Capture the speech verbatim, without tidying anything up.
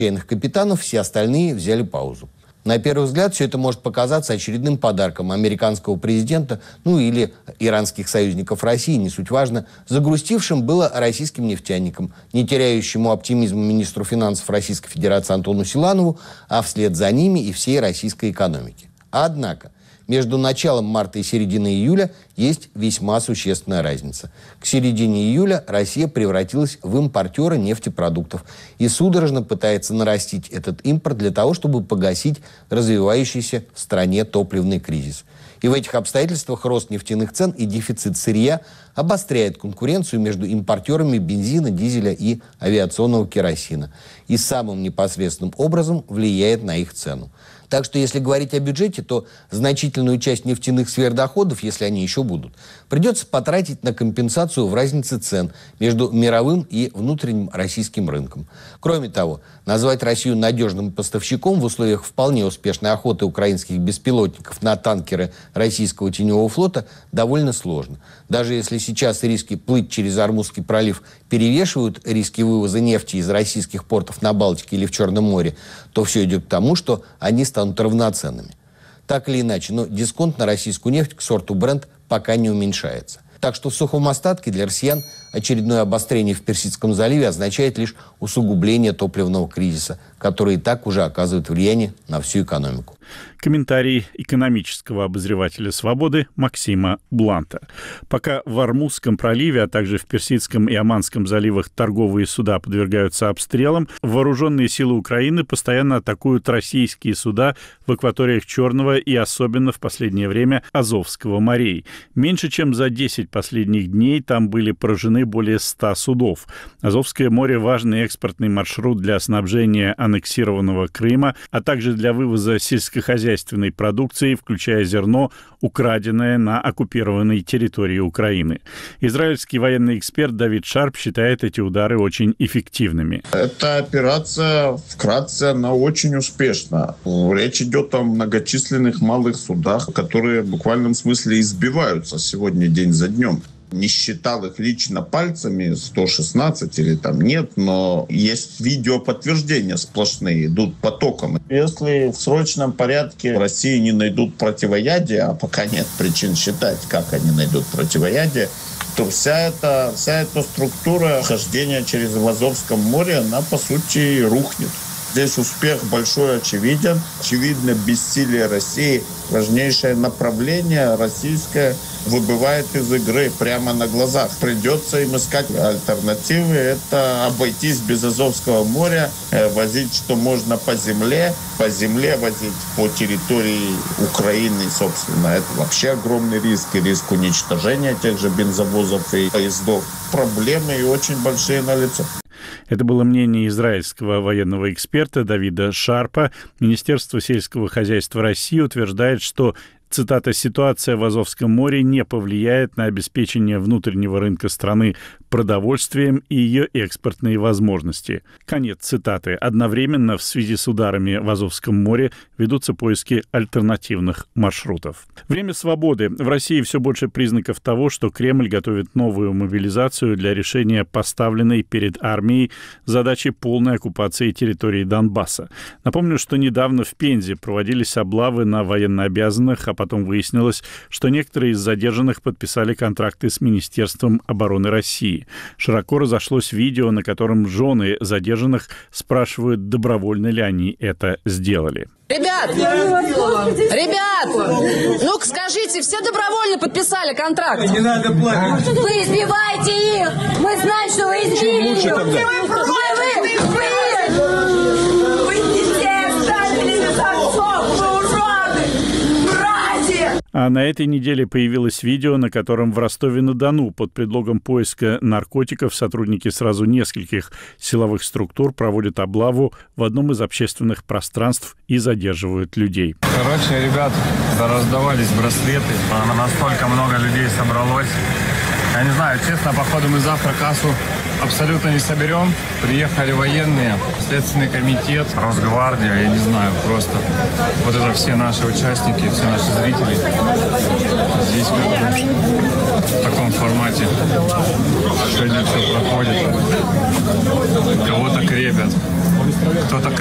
военных капитанов все остальные взяли паузу. На первый взгляд, все это может показаться очередным подарком американского президента, ну или иранских союзников России, не суть важно, загрустившим было российским нефтяникам, не теряющему оптимизма министру финансов Российской Федерации Антону Силанову, а вслед за ними и всей российской экономике. Однако, между началом марта и серединой июля есть весьма существенная разница. К середине июля Россия превратилась в импортера нефтепродуктов и судорожно пытается нарастить этот импорт для того, чтобы погасить развивающийся в стране топливный кризис. И в этих обстоятельствах рост нефтяных цен и дефицит сырья обостряет конкуренцию между импортерами бензина, дизеля и авиационного керосина и самым непосредственным образом влияет на их цену. Так что, если говорить о бюджете, то значительную часть нефтяных сверхдоходов, если они еще будут, придется потратить на компенсацию в разнице цен между мировым и внутренним российским рынком. Кроме того, назвать Россию надежным поставщиком в условиях вполне успешной охоты украинских беспилотников на танкеры российского теневого флота довольно сложно. Даже если сейчас риски плыть через Ормузский пролив перевешивают риски вывоза нефти из российских портов на Балтике или в Черном море, то все идет к тому, что они станут равноценными. Так или иначе, но дисконт на российскую нефть к сорту Brent пока не уменьшается. Так что в сухом остатке для россиян очередное обострение в Персидском заливе означает лишь усугубление топливного кризиса, который и так уже оказывает влияние на всю экономику. Комментарий экономического обозревателя «Свободы» Максима Бланта. Пока в Ормузском проливе, а также в Персидском и Оманском заливах торговые суда подвергаются обстрелам, вооруженные силы Украины постоянно атакуют российские суда в акваториях Черного и особенно в последнее время Азовского морей. Меньше чем за десять последних дней там были поражены более ста судов. Азовское море – важный экспортный маршрут для снабжения аннексированного Крыма, а также для вывоза сельскохозяйственной продукции, включая зерно, украденное на оккупированной территории Украины. Израильский военный эксперт Давид Шарп считает эти удары очень эффективными. Эта операция, вкратце, она очень успешна. Речь идет о многочисленных малых судах, которые в буквальном смысле избиваются сегодня день за днем. Не считал их лично пальцами, сто шестнадцать или там нет, но есть видеоподтверждения сплошные, идут потоком. Если в срочном порядке в России не найдут противоядие, а пока нет причин считать, как они найдут противоядие, то вся эта, вся эта структура хождения через Азовское море, она по сути рухнет. Здесь успех большой очевиден. Очевидно, бессилие России. Важнейшее направление российское выбывает из игры прямо на глазах. Придется им искать альтернативы. Это обойтись без Азовского моря, возить, что можно по земле. По земле возить по территории Украины, собственно. Это вообще огромный риск. И риск уничтожения тех же бензовозов и поездов. Проблемы и очень большие налицо. Это было мнение израильского военного эксперта Давида Шарпа. Министерство сельского хозяйства России утверждает, что, цитата, «ситуация в Азовском море не повлияет на обеспечение внутреннего рынка страны продовольствием и ее экспортные возможности». Конец цитаты. Одновременно в связи с ударами в Азовском море ведутся поиски альтернативных маршрутов. Время свободы. В России все больше признаков того, что Кремль готовит новую мобилизацию для решения поставленной перед армией задачи полной оккупации территории Донбасса. Напомню, что недавно в Пензе проводились облавы на военнообязанных, а потом выяснилось, что некоторые из задержанных подписали контракты с Министерством обороны России. Широко разошлось видео, на котором жены задержанных спрашивают, добровольно ли они это сделали. Ребят, ребят, ну-ка скажите, все добровольно подписали контракт? Не надо плакать. Вы избиваете их! Мы знаем, что вы избили их! Вы, вы, вы, вы детей оставили без отцов! Вы уроды! Братья! А на этой неделе появилось видео, на котором в Ростове-на-Дону под предлогом поиска наркотиков сотрудники сразу нескольких силовых структур проводят облаву в одном из общественных пространств и задерживают людей. Короче, ребят, раздавались браслеты. Настолько много людей собралось. Я не знаю, честно, походу мы завтра кассу абсолютно не соберем. Приехали военные, Следственный комитет, Росгвардия, я не знаю, просто вот это все наши участники, все наши зрители здесь как бы в таком формате. Сегодня все проходит. Кого-то крепят. кто-то